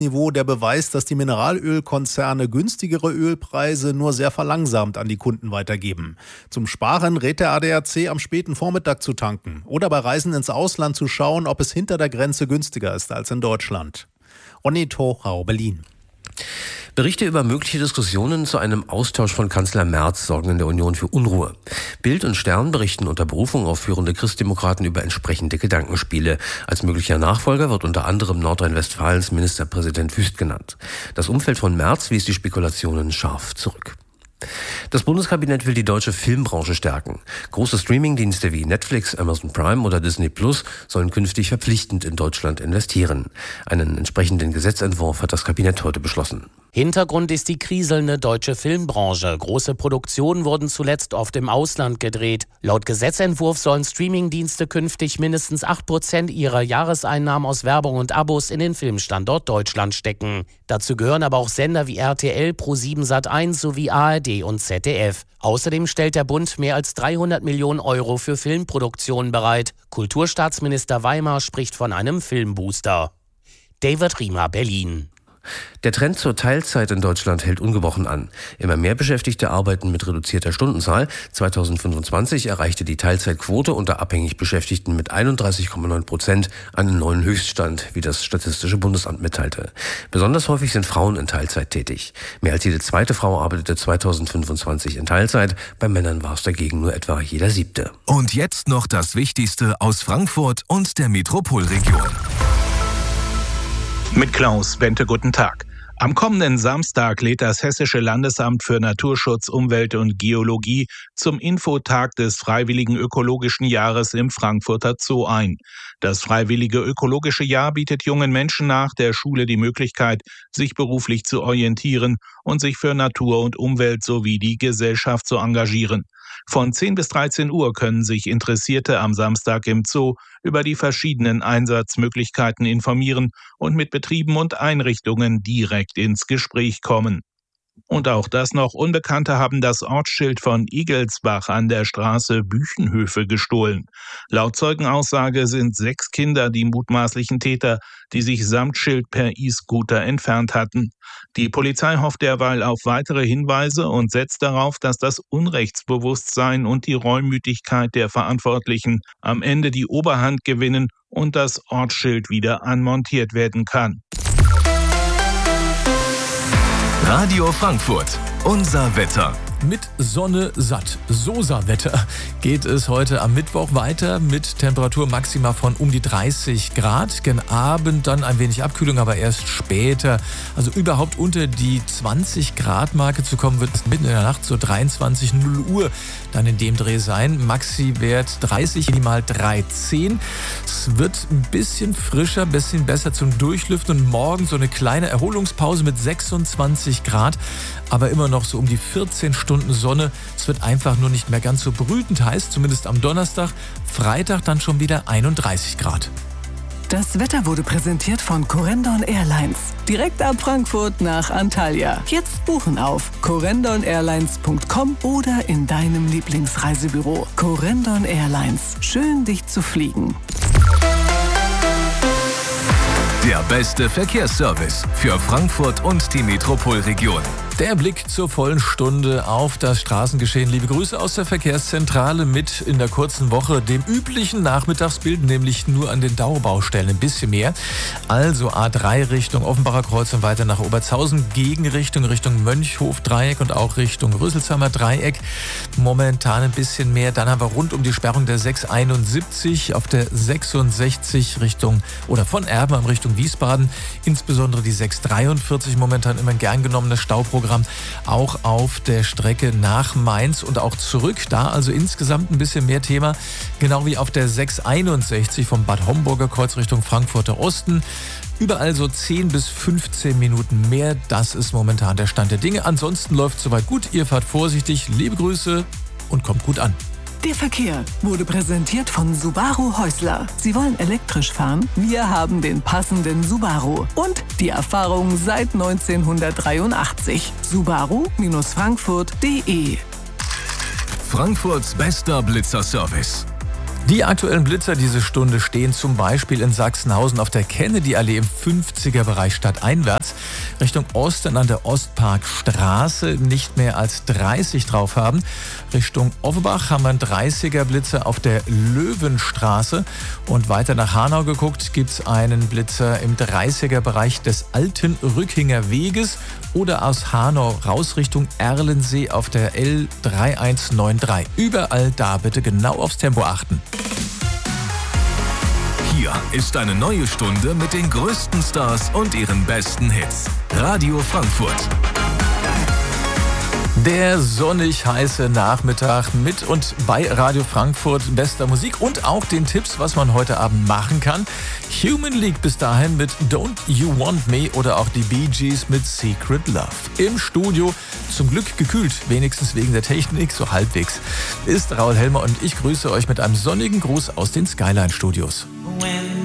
Niveau der Beweis, dass die Mineralölkonzerne günstigere Ölpreise nur sehr verlangsamt an die Kunden weitergeben. Zum Sparen rät der ADAC, am späten Vormittag zu tanken oder bei Reisen ins Ausland zu schauen, ob es hinter der Grenze günstiger ist als in Deutschland. Ronny Thorau, Berlin. Berichte über mögliche Diskussionen zu einem Austausch von Kanzler Merz sorgen in der Union für Unruhe. Bild und Stern berichten unter Berufung auf führende Christdemokraten über entsprechende Gedankenspiele. Als möglicher Nachfolger wird unter anderem Nordrhein-Westfalens Ministerpräsident Wüst genannt. Das Umfeld von Merz wies die Spekulationen scharf zurück. Das Bundeskabinett will die deutsche Filmbranche stärken. Große Streamingdienste wie Netflix, Amazon Prime oder Disney Plus sollen künftig verpflichtend in Deutschland investieren. Einen entsprechenden Gesetzentwurf hat das Kabinett heute beschlossen. Hintergrund ist die kriselnde deutsche Filmbranche. Große Produktionen wurden zuletzt oft im Ausland gedreht. Laut Gesetzentwurf sollen Streamingdienste künftig mindestens 8% ihrer Jahreseinnahmen aus Werbung und Abos in den Filmstandort Deutschland stecken. Dazu gehören aber auch Sender wie RTL, Pro7 Sat.1 sowie ARD und ZDF. Außerdem stellt der Bund mehr als 300 Millionen Euro für Filmproduktionen bereit. Kulturstaatsminister Weimar spricht von einem Filmbooster. David Riemer, Berlin. Der Trend zur Teilzeit in Deutschland hält ungebrochen an. Immer mehr Beschäftigte arbeiten mit reduzierter Stundenzahl. 2025 erreichte die Teilzeitquote unter abhängig Beschäftigten mit 31,9% einen neuen Höchststand, wie das Statistische Bundesamt mitteilte. Besonders häufig sind Frauen in Teilzeit tätig. Mehr als jede zweite Frau arbeitete 2025 in Teilzeit. Bei Männern war es dagegen nur etwa jeder 7. Und jetzt noch das Wichtigste aus Frankfurt und der Metropolregion. Mit Klaus Bente, guten Tag. Am kommenden Samstag lädt das Hessische Landesamt für Naturschutz, Umwelt und Geologie zum Infotag des Freiwilligen Ökologischen Jahres im Frankfurter Zoo ein. Das Freiwillige Ökologische Jahr bietet jungen Menschen nach der Schule die Möglichkeit, sich beruflich zu orientieren und sich für Natur und Umwelt sowie die Gesellschaft zu engagieren. Von 10 bis 13 Uhr können sich Interessierte am Samstag im Zoo über die verschiedenen Einsatzmöglichkeiten informieren und mit Betrieben und Einrichtungen direkt ins Gespräch kommen. Und auch das noch Unbekannte haben das Ortsschild von Igelsbach an der Straße Büchenhöfe gestohlen. Laut Zeugenaussage sind 6 Kinder die mutmaßlichen Täter, die sich samt Schild per E-Scooter entfernt hatten. Die Polizei hofft derweil auf weitere Hinweise und setzt darauf, dass das Unrechtsbewusstsein und die Reumütigkeit der Verantwortlichen am Ende die Oberhand gewinnen und das Ortsschild wieder anmontiert werden kann. Radio Frankfurt, unser Wetter. Mit Sonne satt. Sosa-Wetter geht es heute am Mittwoch weiter mit Temperatur maximal von um die 30 Grad. Gen Abend dann ein wenig Abkühlung, aber erst später. Also überhaupt unter die 20 Grad Marke zu kommen, wird es mitten in der Nacht so 23:00 Uhr dann in dem Dreh sein. Maxi-Wert 30, minimal 13. Es wird ein bisschen frischer, ein bisschen besser zum Durchlüften und morgen so eine kleine Erholungspause mit 26 Grad, aber immer noch so um die 14 Stunden Sonne. Es wird einfach nur nicht mehr ganz so brütend heiß, zumindest am Donnerstag. Freitag dann schon wieder 31 Grad. Das Wetter wurde präsentiert von Corendon Airlines. Direkt ab Frankfurt nach Antalya. Jetzt buchen auf corendon-airlines.com oder in deinem Lieblingsreisebüro. Corendon Airlines. Schön, dich zu fliegen. Der beste Verkehrsservice für Frankfurt und die Metropolregion. Der Blick zur vollen Stunde auf das Straßengeschehen. Liebe Grüße aus der Verkehrszentrale mit in der kurzen Woche dem üblichen Nachmittagsbild, nämlich nur an den Dauerbaustellen ein bisschen mehr. Also A3 Richtung Offenbacher Kreuz und weiter nach Obertshausen, Gegenrichtung Richtung Mönchhof-Dreieck und auch Richtung Rüsselsheimer Dreieck. Momentan ein bisschen mehr. Dann haben wir rund um die Sperrung der 671 auf der 66 Richtung oder von Erbenheim Richtung Wiesbaden. Insbesondere die 643 momentan immer ein gern genommenes Stauprogramm. Auch auf der Strecke nach Mainz und auch zurück. Da also insgesamt ein bisschen mehr Thema. Genau wie auf der 661 vom Bad Homburger Kreuz Richtung Frankfurter Osten. Überall so 10 bis 15 Minuten mehr. Das ist momentan der Stand der Dinge. Ansonsten läuft es soweit gut. Ihr fahrt vorsichtig. Liebe Grüße und kommt gut an. Der Verkehr wurde präsentiert von Subaru Häusler. Sie wollen elektrisch fahren? Wir haben den passenden Subaru. Und die Erfahrung seit 1983. Subaru-Frankfurt.de. Frankfurts bester Blitzerservice. Die aktuellen Blitzer diese Stunde stehen zum Beispiel in Sachsenhausen auf der Kennedy-Allee im 50er-Bereich stadteinwärts. Richtung Osten an der Ostparkstraße nicht mehr als 30 drauf haben. Richtung Offenbach haben wir einen 30er-Blitzer auf der Löwenstraße. Und weiter nach Hanau geguckt gibt es einen Blitzer im 30er-Bereich des alten Rückhinger Weges oder aus Hanau raus Richtung Erlensee auf der L3193. Überall da bitte genau aufs Tempo achten. Hier ist eine neue Stunde mit den größten Stars und ihren besten Hits. Radio Frankfurt. Der sonnig heiße Nachmittag mit und bei Radio Frankfurt, bester Musik und auch den Tipps, was man heute Abend machen kann. Human League bis dahin mit Don't You Want Me oder auch die Bee Gees mit Secret Love. Im Studio zum Glück gekühlt, wenigstens wegen der Technik, so halbwegs, ist Raul Helmer und ich grüße euch mit einem sonnigen Gruß aus den Skyline Studios. When